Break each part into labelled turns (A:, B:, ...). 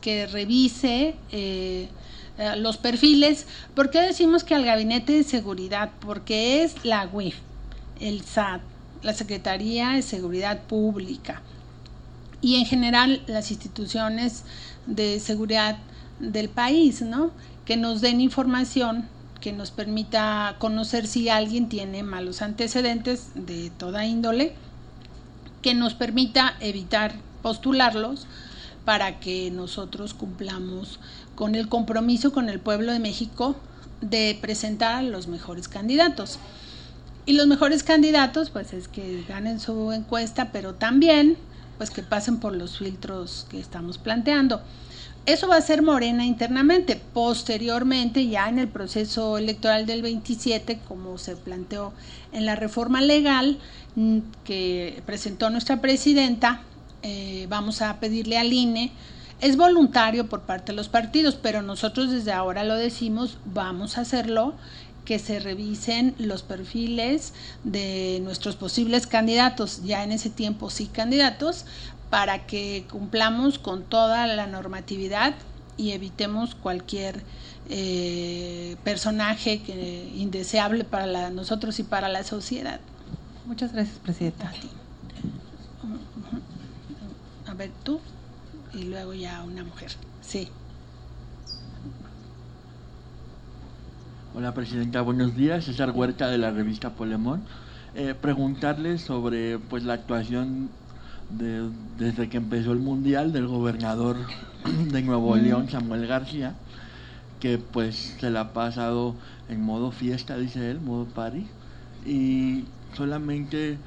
A: que revise los perfiles. ¿Por qué decimos que al Gabinete de Seguridad? Porque es la UIF, el SAT, la Secretaría de Seguridad Pública y en general las instituciones de seguridad del país, ¿no? Que nos den información que nos permita conocer si alguien tiene malos antecedentes de toda índole, que nos permita evitar postularlos para que nosotros cumplamos con el compromiso con el pueblo de México de presentar a los mejores candidatos. Y los mejores candidatos, pues es que ganen su encuesta, pero también pues que pasen por los filtros que estamos planteando. Eso va a ser Morena internamente. Posteriormente, ya en el proceso electoral del 27, como se planteó en la reforma legal que presentó nuestra presidenta, vamos a pedirle al INE, es voluntario por parte de los partidos, pero nosotros desde ahora lo decimos, vamos a hacerlo, que se revisen los perfiles de nuestros posibles candidatos, ya en ese tiempo sí candidatos, para que cumplamos con toda la normatividad y evitemos cualquier personaje indeseable para nosotros y para la sociedad.
B: Muchas gracias, Presidenta.
A: A ver, tú y luego ya una mujer. Sí.
C: Hola, Presidenta, buenos días. César Huerta, de la revista Polemón. Preguntarle sobre pues la actuación desde que empezó el Mundial del gobernador de Nuevo León, Samuel García, que pues se la ha pasado en modo fiesta, dice él, modo party, y solamente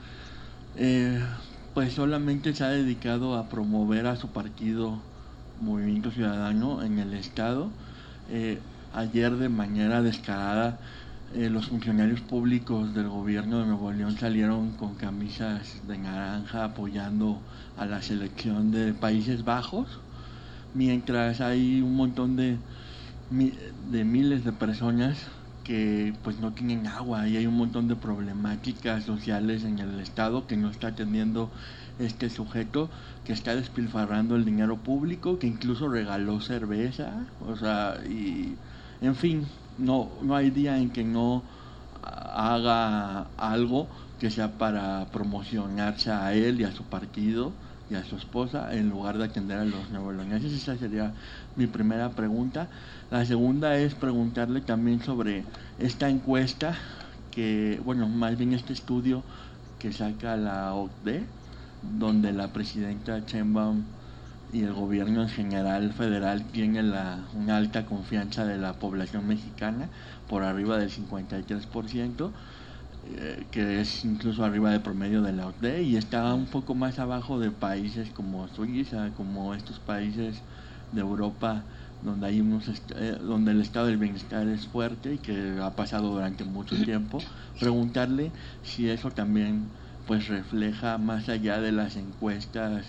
C: se ha dedicado a promover a su partido Movimiento Ciudadano en el estado. Ayer, de manera descarada, los funcionarios públicos del gobierno de Nuevo León salieron con camisas de naranja apoyando a la selección de Países Bajos, mientras hay un montón de miles de personas que pues no tienen agua, y hay un montón de problemáticas sociales en el estado que no está atendiendo este sujeto, que está despilfarrando el dinero público, que incluso regaló cerveza, o sea, y en fin, no hay día en que no haga algo que sea para promocionarse a él y a su partido y a su esposa, en lugar de atender a los neoleoneses. Esa sería mi primera pregunta. La segunda es preguntarle también sobre esta encuesta más bien este estudio que saca la OCDE, donde la presidenta Sheinbaum y el gobierno en general federal tiene una alta confianza de la población mexicana, por arriba del 53%, que es incluso arriba del promedio de la OCDE, y está un poco más abajo de países como Suiza, como estos países de Europa donde hay donde el estado del bienestar es fuerte y que ha pasado durante mucho tiempo. Preguntarle si eso también pues refleja, más allá de las encuestas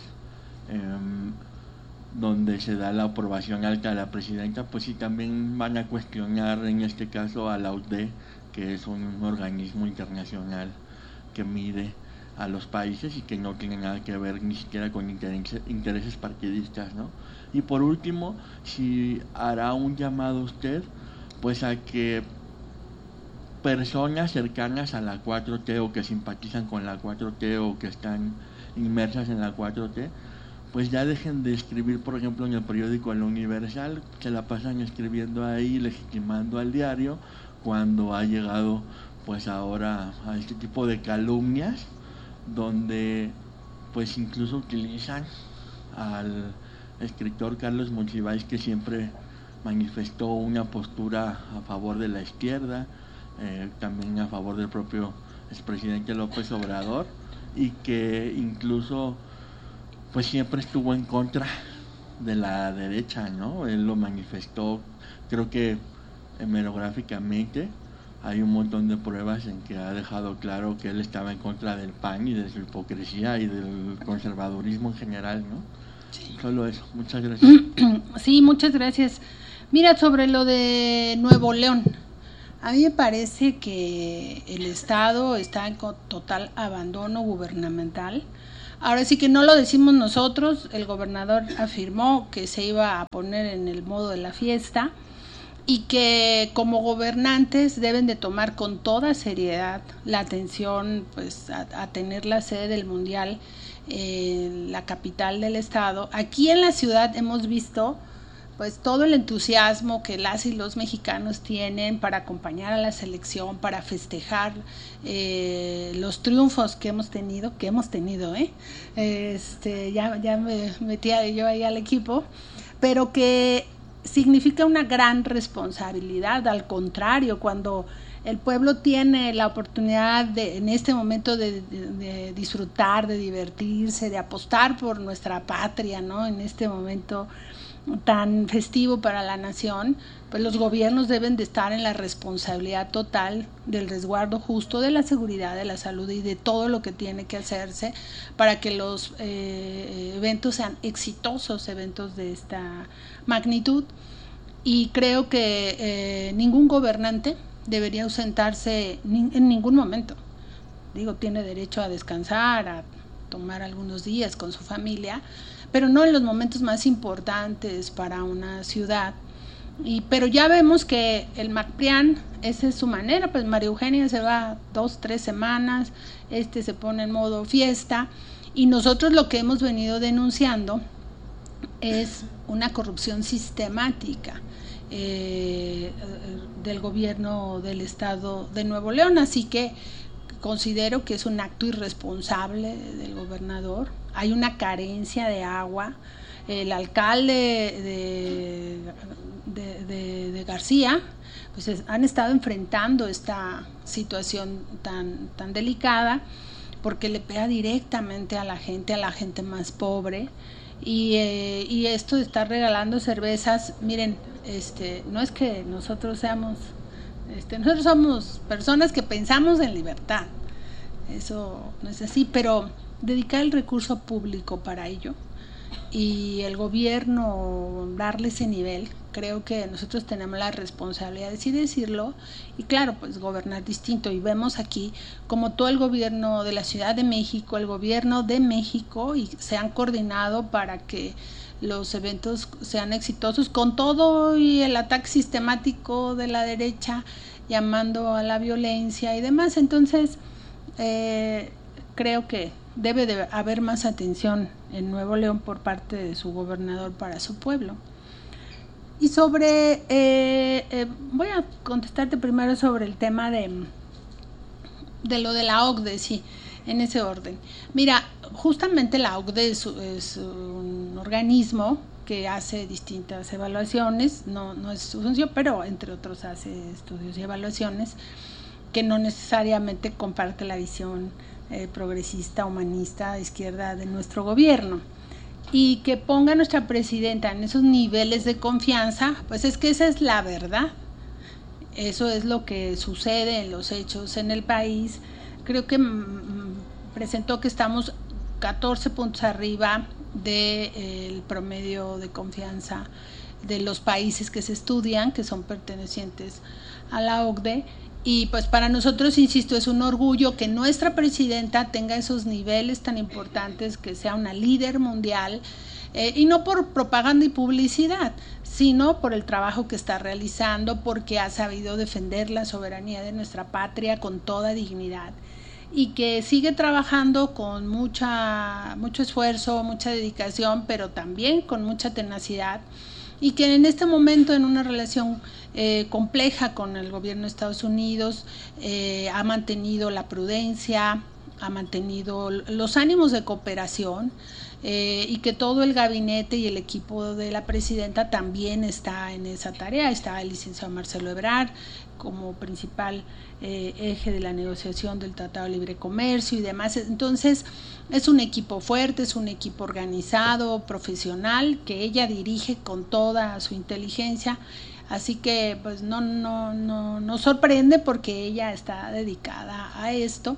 C: donde se da la aprobación alta a la presidenta, pues si también van a cuestionar en este caso a la OCDE, que es un organismo internacional que mide a los países y que no tiene nada que ver ni siquiera con intereses partidistas, ¿no? Y por último, si hará un llamado usted pues a que personas cercanas a la 4T o que simpatizan con la 4T o que están inmersas en la 4T, pues ya dejen de escribir, por ejemplo, en el periódico El Universal, se la pasan escribiendo ahí, legitimando al diario, cuando ha llegado pues ahora a este tipo de calumnias, donde pues incluso utilizan al escritor Carlos Monsiváis, que siempre manifestó una postura a favor de la izquierda, también a favor del propio expresidente López Obrador, y que incluso pues siempre estuvo en contra de la derecha, ¿no? Él lo manifestó, creo que hemerográficamente hay un montón de pruebas en que ha dejado claro que él estaba en contra del PAN y de su hipocresía y del conservadurismo en general, ¿no? Sí. Solo eso, muchas gracias.
A: Sí, muchas gracias. Mira, sobre lo de Nuevo León, a mí me parece que el Estado está en total abandono gubernamental, Ahora sí que no lo decimos nosotros, el gobernador afirmó que se iba a poner en el modo de la fiesta y que como gobernantes deben de tomar con toda seriedad la atención pues a tener la sede del Mundial en la capital del estado. Aquí en la ciudad hemos visto pues todo el entusiasmo que las y los mexicanos tienen para acompañar a la selección, para festejar los triunfos que hemos tenido, ya me metía yo ahí al equipo, pero que significa una gran responsabilidad. Al contrario, cuando el pueblo tiene la oportunidad en este momento de disfrutar, de divertirse, de apostar por nuestra patria, ¿no? En este momento tan festivo para la nación, pues los gobiernos deben de estar en la responsabilidad total del resguardo justo de la seguridad, de la salud y de todo lo que tiene que hacerse para que los eventos sean exitosos, eventos de esta magnitud. Y creo que ningún gobernante debería ausentarse en ningún momento. Tiene derecho a descansar, a tomar algunos días con su familia, pero no en los momentos más importantes para una ciudad. Pero ya vemos que el MACPRIAN, esa es su manera, pues María Eugenia se va 2-3 semanas, se pone en modo fiesta, y nosotros lo que hemos venido denunciando es una corrupción sistemática del gobierno del estado de Nuevo León, así que considero que es un acto irresponsable del gobernador. Hay una carencia de agua. El alcalde de García pues han estado enfrentando esta situación tan delicada porque le pega directamente a la gente más pobre. Y esto de estar regalando cervezas, miren, no es que nosotros somos personas que pensamos en libertad, eso no es así, pero dedicar el recurso público para ello y el gobierno darle ese nivel, creo que nosotros tenemos la responsabilidad de sí decirlo y claro, pues gobernar distinto. Y vemos aquí como todo el gobierno de la Ciudad de México, el gobierno de México, y se han coordinado para que los eventos sean exitosos con todo y el ataque sistemático de la derecha llamando a la violencia y demás. Entonces creo que debe de haber más atención en Nuevo León por parte de su gobernador para su pueblo. Y sobre voy a contestarte primero sobre el tema de lo de la OCDE, sí, en ese orden. Mira, justamente la OCDE es un organismo que hace distintas evaluaciones, no es su función, pero entre otros hace estudios y evaluaciones que no necesariamente comparte la visión progresista, humanista, de izquierda de nuestro gobierno. Y que ponga a nuestra presidenta en esos niveles de confianza, pues es que esa es la verdad. Eso es lo que sucede en los hechos en el país. Creo que presentó que estamos 14 puntos arriba del promedio de confianza de los países que se estudian, que son pertenecientes a la OCDE. Y pues para nosotros, insisto, es un orgullo que nuestra presidenta tenga esos niveles tan importantes, que sea una líder mundial, y no por propaganda y publicidad, sino por el trabajo que está realizando, porque ha sabido defender la soberanía de nuestra patria con toda dignidad y que sigue trabajando con mucho esfuerzo, mucha dedicación, pero también con mucha tenacidad, y que en este momento, en una relación compleja con el gobierno de Estados Unidos, ha mantenido la prudencia, ha mantenido los ánimos de cooperación, y que todo el gabinete y el equipo de la presidenta también está en esa tarea. Está el licenciado Marcelo Ebrard como principal eje de la negociación del Tratado de Libre Comercio y demás. Entonces es un equipo fuerte, es un equipo organizado, profesional, que ella dirige con toda su inteligencia. Así que pues no sorprende, porque ella está dedicada a esto.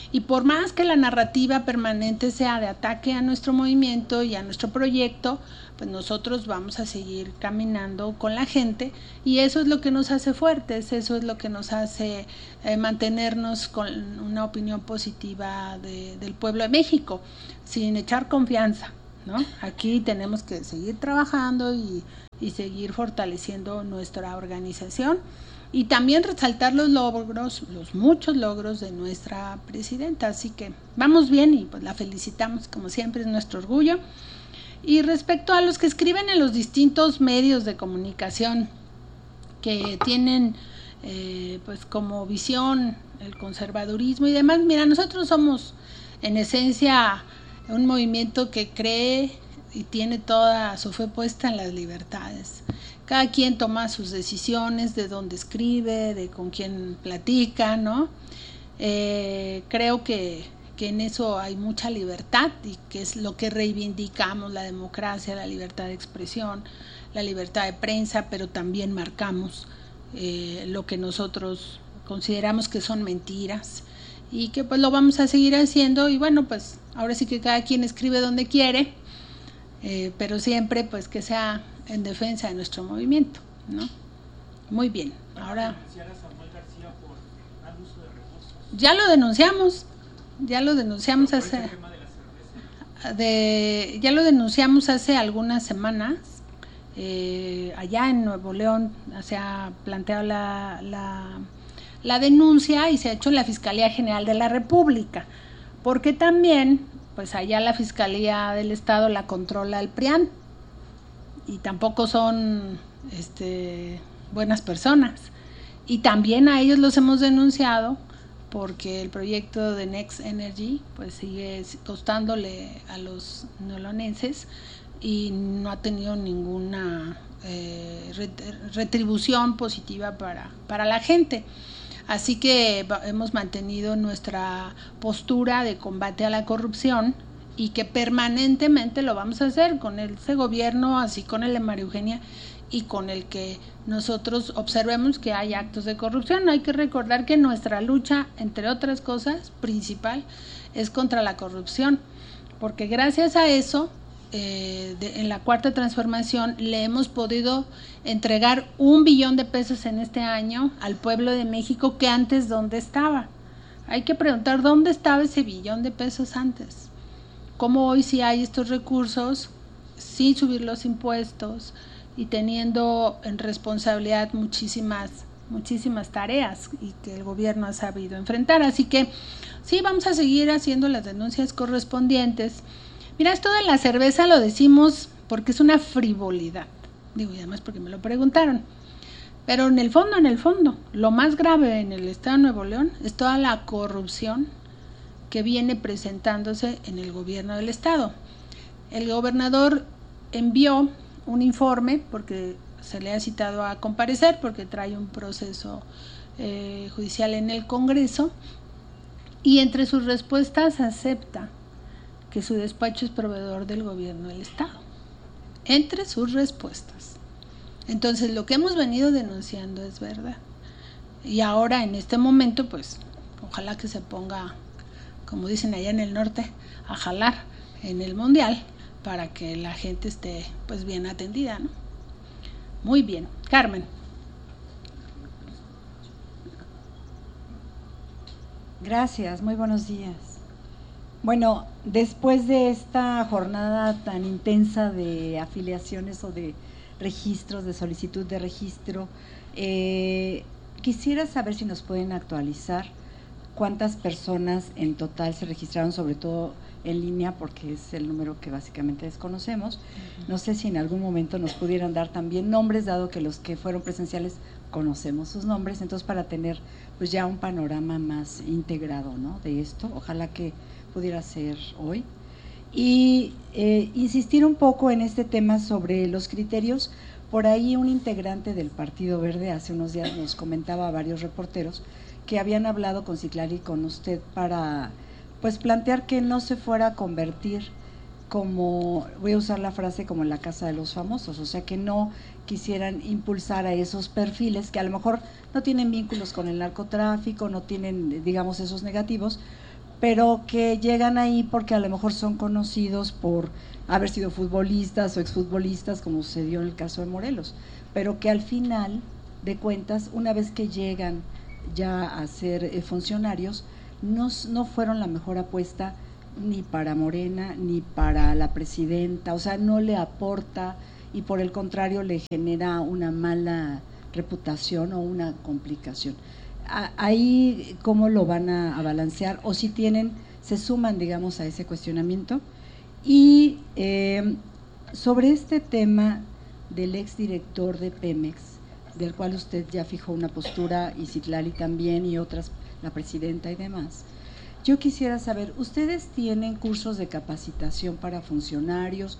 A: Y por más que la narrativa permanente sea de ataque a nuestro movimiento y a nuestro proyecto, pues nosotros vamos a seguir caminando con la gente, y eso es lo que nos hace fuertes, eso es lo que nos hace mantenernos con una opinión positiva del pueblo de México, sin echar confianza, ¿no? Aquí tenemos que seguir trabajando y seguir fortaleciendo nuestra organización, y también resaltar los logros, los muchos logros de nuestra presidenta. Así que vamos bien y pues la felicitamos, como siempre, es nuestro orgullo. Y respecto a los que escriben en los distintos medios de comunicación que tienen pues como visión el conservadurismo y demás, mira, nosotros somos en esencia un movimiento que cree y tiene toda su fe puesta en las libertades. Cada quien toma sus decisiones, de dónde escribe, de con quién platica, ¿no? Creo que en eso hay mucha libertad, y que es lo que reivindicamos: la democracia, la libertad de expresión, la libertad de prensa, pero también marcamos lo que nosotros consideramos que son mentiras, y que pues lo vamos a seguir haciendo. Y bueno, pues ahora sí que cada quien escribe donde quiere, pero siempre pues que sea en defensa de nuestro movimiento, ¿no? Muy bien. Ahora ya lo denunciamos hace algunas semanas. Allá en Nuevo León se ha planteado la denuncia, y se ha hecho en la Fiscalía General de la República, porque también pues allá la Fiscalía del Estado la controla el PRIAN, y tampoco son buenas personas, y también a ellos los hemos denunciado porque el proyecto de Next Energy pues sigue costándole a los neolonenses y no ha tenido ninguna retribución positiva para la gente. Así que hemos mantenido nuestra postura de combate a la corrupción, y que permanentemente lo vamos a hacer con ese gobierno, así con el de María Eugenia, y con el que nosotros observemos que hay actos de corrupción. Hay que recordar que nuestra lucha, entre otras cosas, principal, es contra la corrupción, porque gracias a eso, en la Cuarta Transformación, le hemos podido entregar 1 billón de pesos en este año al pueblo de México, que antes, ¿dónde estaba? Hay que preguntar dónde estaba ese 1 billón de pesos antes. Cómo hoy sí hay estos recursos sin subir los impuestos y teniendo en responsabilidad muchísimas tareas, y que el gobierno ha sabido enfrentar. Así que sí, vamos a seguir haciendo las denuncias correspondientes. Mira, esto de la cerveza lo decimos porque es una frivolidad, digo, y además porque me lo preguntaron, pero en el fondo, lo más grave en el estado de Nuevo León es toda la corrupción que viene presentándose en el gobierno del estado. El gobernador envió un informe, porque se le ha citado a comparecer, porque trae un proceso judicial en el Congreso, y entre sus respuestas acepta que su despacho es proveedor del gobierno del estado, entre sus respuestas. Entonces, lo que hemos venido denunciando es verdad, y ahora en este momento pues ojalá que se ponga, como dicen allá en el norte, a jalar en el mundial, para que la gente esté pues bien atendida, ¿no? Muy bien. Carmen.
B: Gracias, muy buenos días. Bueno, después de esta jornada tan intensa de afiliaciones o de registros, de solicitud de registro, quisiera saber si nos pueden actualizar cuántas personas en total se registraron, sobre todo en línea, porque es el número que básicamente desconocemos. No sé si en algún momento nos pudieran dar también nombres, dado que los que fueron presenciales conocemos sus nombres, entonces para tener pues ya un panorama más integrado, ¿no?, de esto. Ojalá que pudiera ser hoy. Y insistir un poco en este tema sobre los criterios. Por ahí un integrante del Partido Verde hace unos días nos comentaba a varios reporteros que habían hablado con Citlali y con usted para pues plantear que no se fuera a convertir como, voy a usar la frase, como en la casa de los famosos, o sea, que no quisieran impulsar a esos perfiles que a lo mejor no tienen vínculos con el narcotráfico, no tienen, digamos, esos negativos, pero que llegan ahí porque a lo mejor son conocidos por haber sido futbolistas o exfutbolistas, como sucedió en el caso de Morelos, pero que al final de cuentas, una vez que llegan ya a ser funcionarios, no fueron la mejor apuesta ni para Morena ni para la presidenta, o sea, no le aporta y por el contrario le genera una mala reputación o una complicación. Ahí, ¿cómo lo van a balancear? O si se suman, digamos, a ese cuestionamiento. Y sobre este tema del exdirector de Pemex, del cual usted ya fijó una postura, y Citlali también, y otras, la presidenta y demás, yo quisiera saber, ¿ustedes tienen cursos de capacitación para funcionarios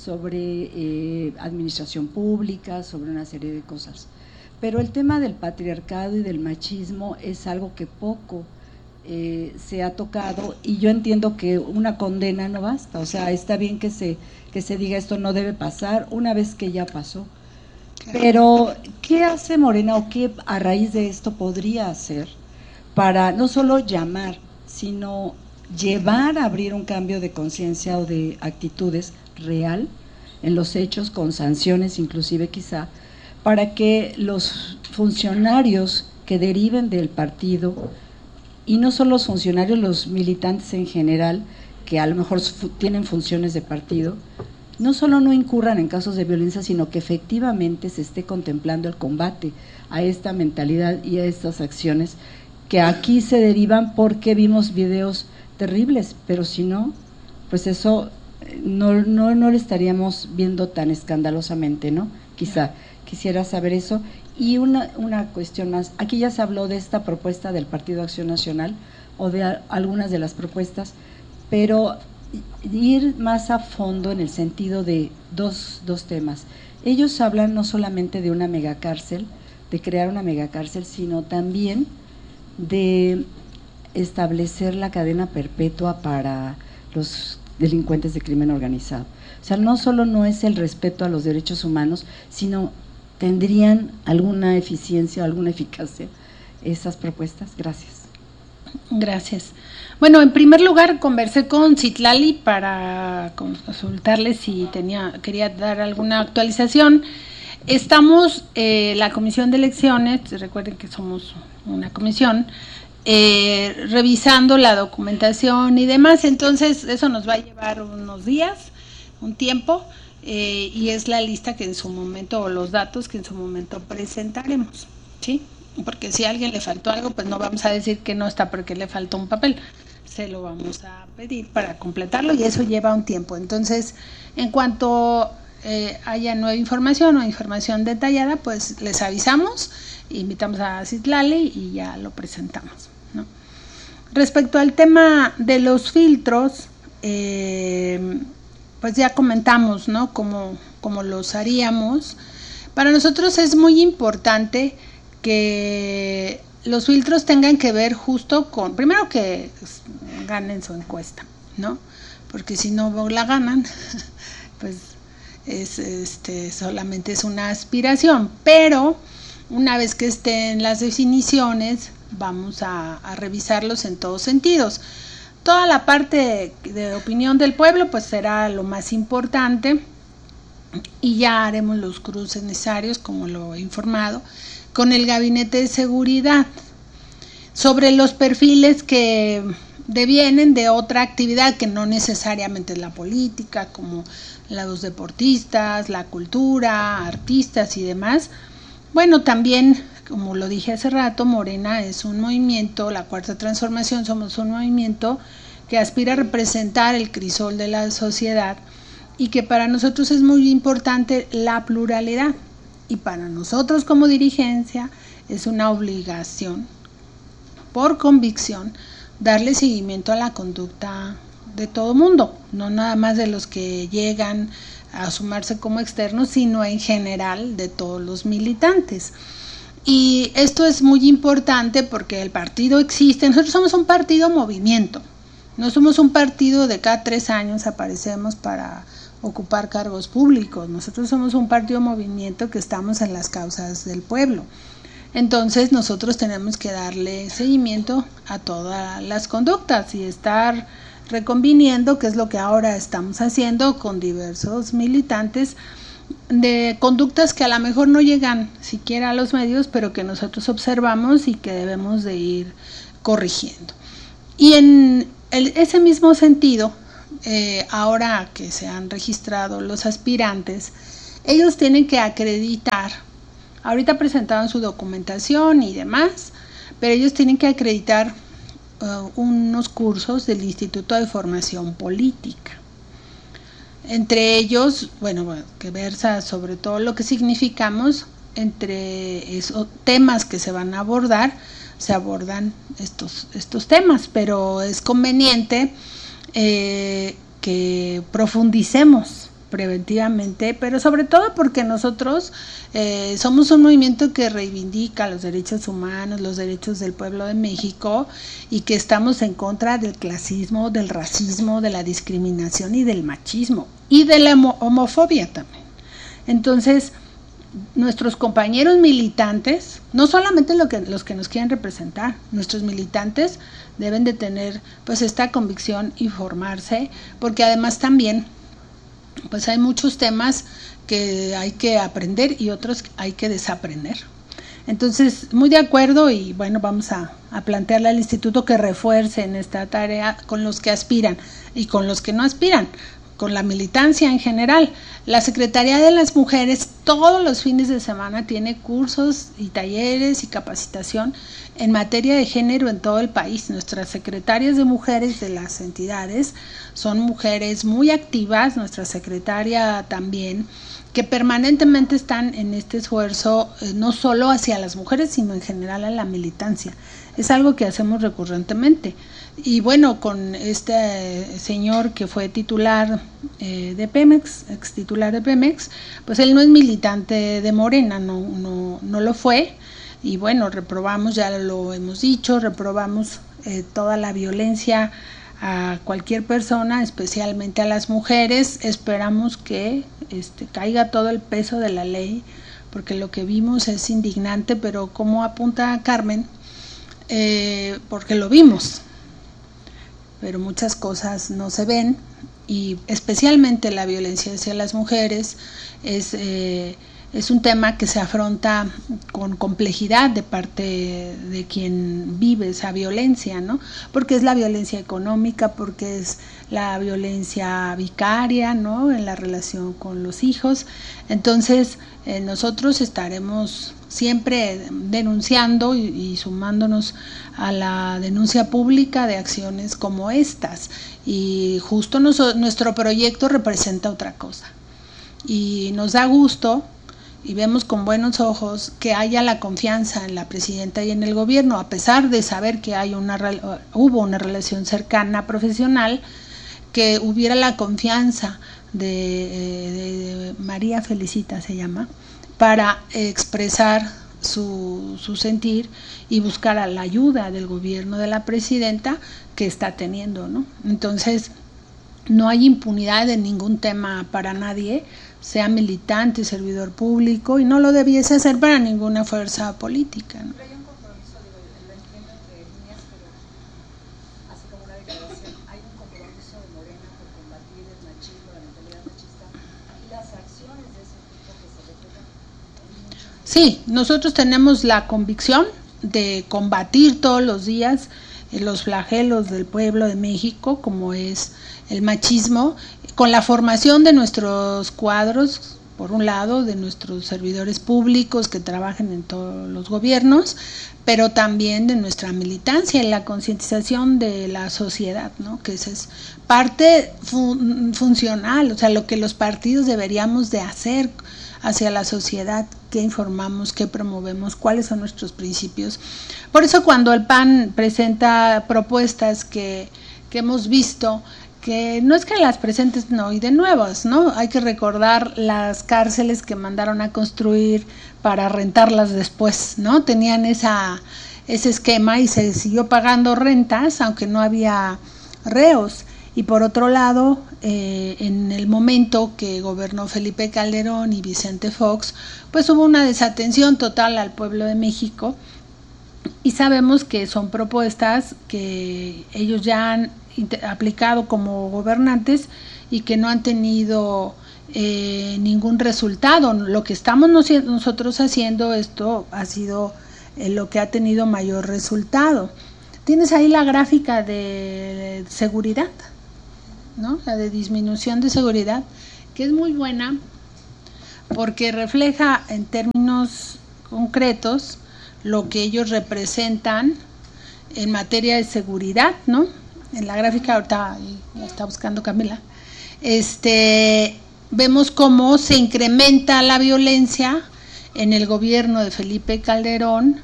B: sobre administración pública, sobre una serie de cosas? Pero el tema del patriarcado y del machismo es algo que poco se ha tocado, y yo entiendo que una condena no basta, o sea, está bien que se diga esto no debe pasar una vez que ya pasó, pero ¿qué hace Morena o qué a raíz de esto podría hacer para no solo llamar, sino llevar a abrir un cambio de conciencia o de actitudes real en los hechos, con sanciones inclusive quizá, para que los funcionarios que deriven del partido, y no solo los funcionarios, los militantes en general, que a lo mejor tienen funciones de partido, no solo no incurran en casos de violencia, sino que efectivamente se esté contemplando el combate a esta mentalidad y a estas acciones que aquí se derivan porque vimos videos terribles, pero si no, pues eso no lo estaríamos viendo tan escandalosamente, ¿no? Quizá quisiera saber eso. Y una cuestión más, aquí ya se habló de esta propuesta del Partido Acción Nacional o de algunas de las propuestas, pero ir más a fondo en el sentido de dos temas. Ellos hablan no solamente de una megacárcel, de crear una megacárcel, sino también de establecer la cadena perpetua para los delincuentes de crimen organizado. O sea, no solo no es el respeto a los derechos humanos, sino ¿tendrían alguna eficiencia o alguna eficacia esas propuestas? Gracias.
A: Gracias. Bueno, en primer lugar conversé con Citlali para consultarle si quería dar alguna actualización. Estamos, la Comisión de Elecciones, recuerden que somos una comisión, revisando la documentación y demás, entonces eso nos va a llevar unos días, un tiempo, y es la lista que en su momento, o los datos que en su momento presentaremos, ¿sí? Porque si a alguien le faltó algo, pues no vamos a decir que no está porque le faltó un papel, se lo vamos a pedir para completarlo y eso lleva un tiempo. Entonces, en cuanto haya nueva información o información detallada, pues les avisamos, invitamos a Citlali y ya lo presentamos, ¿no? Respecto al tema de los filtros, pues ya comentamos, ¿no? Cómo los haríamos. Para nosotros es muy importante que los filtros tengan que ver justo con, primero que ganen su encuesta, ¿no? Porque si no la ganan, pues solamente es una aspiración, pero una vez que estén las definiciones, vamos a revisarlos en todos sentidos. Toda la parte de opinión del pueblo pues será lo más importante y ya haremos los cruces necesarios, como lo he informado, con el Gabinete de Seguridad sobre los perfiles que devienen de otra actividad que no necesariamente es la política, como los deportistas, la cultura, artistas y demás. Bueno, también, como lo dije hace rato, Morena es un movimiento, la Cuarta Transformación somos un movimiento que aspira a representar el crisol de la sociedad y que para nosotros es muy importante la pluralidad, y para nosotros como dirigencia es una obligación, por convicción, darle seguimiento a la conducta de todo mundo, no nada más de los que llegan a sumarse como externos, sino en general de todos los militantes. Y esto es muy importante porque el partido existe, nosotros somos un partido movimiento, no somos un partido de cada 3 años aparecemos para ocupar cargos públicos, nosotros somos un partido movimiento que estamos en las causas del pueblo. Entonces nosotros tenemos que darle seguimiento a todas las conductas y estar reconviniendo, que es lo que ahora estamos haciendo con diversos militantes, de conductas que a lo mejor no llegan siquiera a los medios, pero que nosotros observamos y que debemos de ir corrigiendo. Y en ese mismo sentido, ahora que se han registrado los aspirantes, ellos tienen que acreditar, ahorita presentaron su documentación y demás, pero ellos tienen que acreditar unos cursos del Instituto de Formación Política. Entre ellos, bueno, que versa sobre todo lo que significamos, entre esos temas que se van a abordar, se abordan estos temas, pero es conveniente que profundicemos preventivamente, pero sobre todo porque nosotros somos un movimiento que reivindica los derechos humanos, los derechos del pueblo de México, y que estamos en contra del clasismo, del racismo, de la discriminación y del machismo y de la homofobia también. Entonces, nuestros compañeros militantes, no solamente los que nos quieren representar, nuestros militantes deben de tener pues esta convicción y formarse, porque además también pues hay muchos temas que hay que aprender y otros hay que desaprender. Entonces, muy de acuerdo, y bueno, vamos a plantearle al instituto que refuerce en esta tarea con los que aspiran y con los que no aspiran, con la militancia en general. La Secretaría de las Mujeres todos los fines de semana tiene cursos y talleres y capacitación en materia de género en todo el país. Nuestras secretarias de mujeres de las entidades son mujeres muy activas, nuestra secretaria también, que permanentemente están en este esfuerzo, no solo hacia las mujeres, sino en general a la militancia. Es algo que hacemos recurrentemente. Y bueno, con este señor que fue titular de Pemex, ex titular de Pemex, pues él no es militante de Morena, no lo fue. Y bueno, reprobamos, ya lo hemos dicho, reprobamos toda la violencia a cualquier persona, especialmente a las mujeres. Esperamos que caiga todo el peso de la ley, porque lo que vimos es indignante, pero como apunta Carmen, porque lo vimos, pero muchas cosas no se ven, y especialmente la violencia hacia las mujeres es un tema que se afronta con complejidad de parte de quien vive esa violencia, ¿no? Porque es la violencia económica, porque es la violencia vicaria, ¿no? En la relación con los hijos. Entonces, nosotros estaremos siempre denunciando y sumándonos a la denuncia pública de acciones como estas. Y justo nuestro proyecto representa otra cosa. Y nos da gusto y vemos con buenos ojos que haya la confianza en la presidenta y en el gobierno, a pesar de saber que hubo una relación cercana profesional, que hubiera la confianza de María Felicita, se llama, para expresar su sentir y buscar a la ayuda del gobierno de la presidenta que está teniendo, ¿no? Entonces, no hay impunidad en ningún tema para nadie, sea militante, servidor público, y no lo debiese hacer para ninguna fuerza política, ¿no?
B: Pero hay un compromiso, lo entiendo entre líneas, pero así como una declaración, hay un compromiso de Morena por combatir el machismo, la mentalidad machista y las acciones de ese tipo que se reflejan.
A: Sí, nosotros tenemos la convicción de combatir todos los días los flagelos del pueblo de México, como es el machismo, con la formación de nuestros cuadros, por un lado, de nuestros servidores públicos que trabajan en todos los gobiernos, pero también de nuestra militancia y la concientización de la sociedad, ¿no? Que esa es parte funcional, o sea, lo que los partidos deberíamos de hacer hacia la sociedad, qué informamos, qué promovemos, cuáles son nuestros principios. Por eso cuando el PAN presenta propuestas que hemos visto, que no es que las presentes y de nuevas, ¿no? Hay que recordar las cárceles que mandaron a construir para rentarlas después, ¿no? Tenían ese esquema y se siguió pagando rentas, aunque no había reos. Y por otro lado, en el momento que gobernó Felipe Calderón y Vicente Fox, pues hubo una desatención total al pueblo de México, y sabemos que son propuestas que ellos ya han aplicado como gobernantes y que no han tenido ningún resultado. Lo que estamos nosotros haciendo, esto ha sido lo que ha tenido mayor resultado. Tienes ahí la gráfica de seguridad, ¿no? La de disminución de seguridad, que es muy buena porque refleja en términos concretos lo que ellos representan en materia de seguridad, ¿no? En la gráfica, ahorita la está buscando Camila, vemos cómo se incrementa la violencia en el gobierno de Felipe Calderón.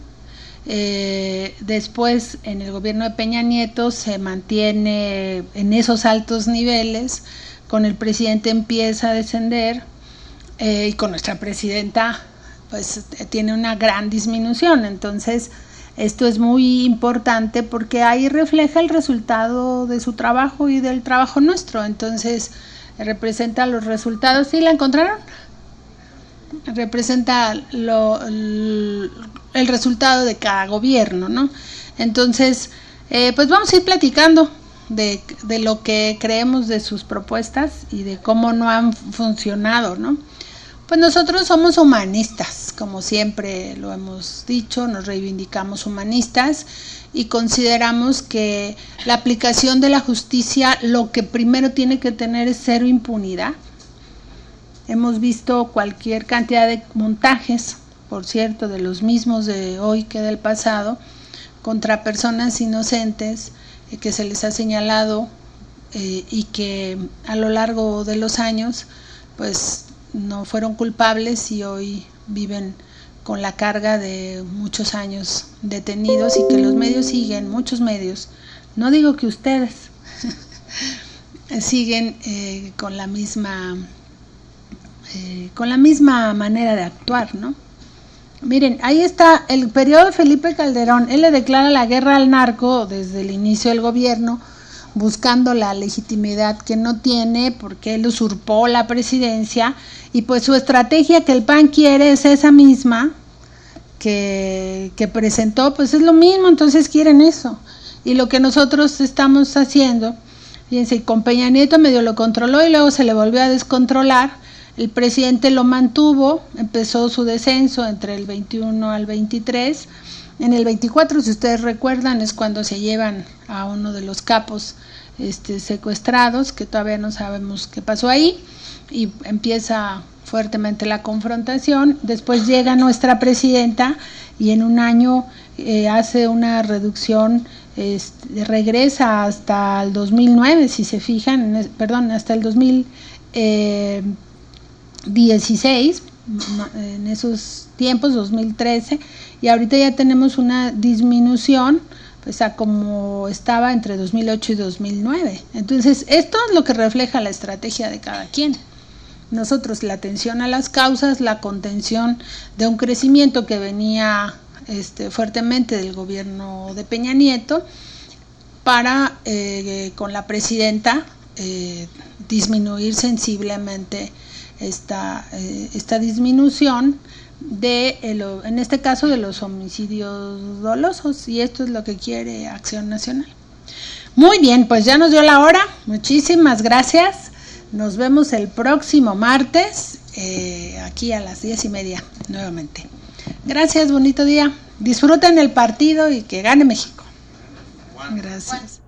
A: Después en el gobierno de Peña Nieto se mantiene en esos altos niveles, con el presidente empieza a descender, y con nuestra presidenta pues tiene una gran disminución. Entonces esto es muy importante porque ahí refleja el resultado de su trabajo y del trabajo nuestro. Entonces representa los resultados. ¿Sí la encontraron? Representa el resultado de cada gobierno, ¿no? Entonces, pues vamos a ir platicando de lo que creemos de sus propuestas y de cómo no han funcionado, ¿no? Pues nosotros somos humanistas, como siempre lo hemos dicho, nos reivindicamos humanistas y consideramos que la aplicación de la justicia lo que primero tiene que tener es cero impunidad. Hemos visto cualquier cantidad de montajes, por cierto, de los mismos de hoy que del pasado, contra personas inocentes que se les ha señalado y que a lo largo de los años pues no fueron culpables y hoy viven con la carga de muchos años detenidos, y que los medios siguen, muchos medios, no digo que ustedes, siguen con la misma manera de actuar, ¿no? Miren, ahí está el periodo de Felipe Calderón. Él le declara la guerra al narco desde el inicio del gobierno, buscando la legitimidad que no tiene porque él usurpó la presidencia, y pues su estrategia que el PAN quiere es esa misma que presentó, pues es lo mismo, entonces quieren eso. Y lo que nosotros estamos haciendo, fíjense, con Peña Nieto medio lo controló y luego se le volvió a descontrolar. El presidente lo mantuvo, empezó su descenso entre el 21 al 23. En el 24, si ustedes recuerdan, es cuando se llevan a uno de los capos secuestrados, que todavía no sabemos qué pasó ahí, y empieza fuertemente la confrontación. Después llega nuestra presidenta y en un año hace una reducción, regresa hasta el 2009, si se fijan, hasta el 2016, en esos tiempos, 2013, y ahorita ya tenemos una disminución pues a como estaba entre 2008 y 2009. Entonces esto es lo que refleja la estrategia de cada quien. Nosotros la atención a las causas, la contención de un crecimiento que venía fuertemente del gobierno de Peña Nieto, para con la presidenta disminuir sensiblemente esta disminución en este caso de los homicidios dolosos, y esto es lo que quiere Acción Nacional. Muy bien, pues ya nos dio la hora. Muchísimas gracias. Nos vemos el próximo martes aquí a las 10:30 nuevamente. Gracias, bonito día. Disfruten el partido y que gane México. Gracias.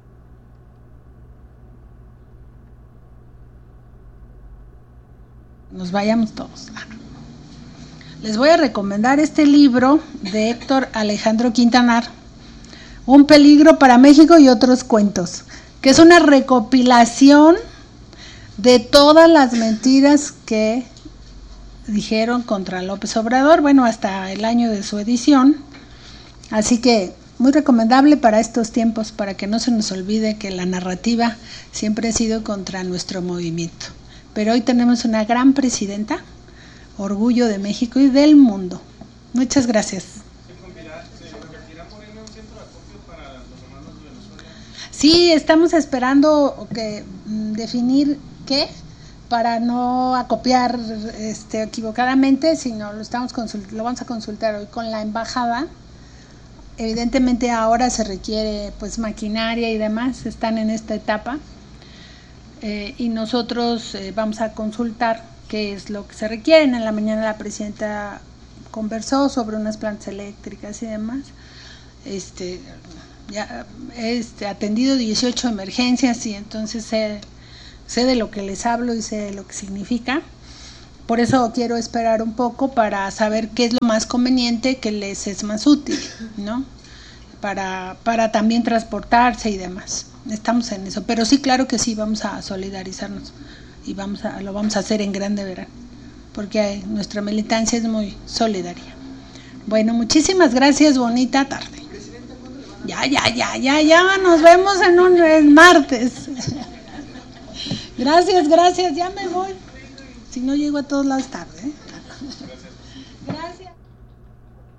A: Nos vayamos todos. Les voy a recomendar este libro de Héctor Alejandro Quintanar, Un peligro para México y otros cuentos, que es una recopilación de todas las mentiras que dijeron contra López Obrador, bueno, hasta el año de su edición. Así que muy recomendable para estos tiempos, para que no se nos olvide que la narrativa siempre ha sido contra nuestro movimiento. Pero hoy tenemos una gran presidenta, orgullo de México y del mundo. Muchas gracias. Sí, estamos esperando definir qué, para no acopiar equivocadamente, sino lo vamos a consultar hoy con la embajada. Evidentemente ahora se requiere pues maquinaria y demás, están en esta etapa, y nosotros vamos a consultar qué es lo que se requiere. En la mañana la presidenta conversó sobre unas plantas eléctricas y demás. Ya he atendido 18 emergencias y entonces sé de lo que les hablo y sé de lo que significa. Por eso quiero esperar un poco para saber qué es lo más conveniente, que les es más útil, ¿no? Para también transportarse y demás. Estamos en eso, pero sí, claro que sí, vamos a solidarizarnos y lo vamos a hacer en grande, verán, porque nuestra militancia es muy solidaria. Bueno, muchísimas gracias, bonita tarde. Ya, nos vemos en martes. Gracias, ya me voy. Si no llego a todos lados tarde, ¿eh?